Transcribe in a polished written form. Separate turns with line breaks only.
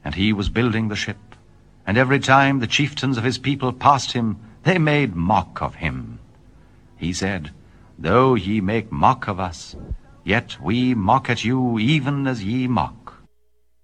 and he was building the ship. And every time the chieftains of his people passed him, they made mock of him. He said, Though ye make mock of us, yet we mock at you even as ye mock.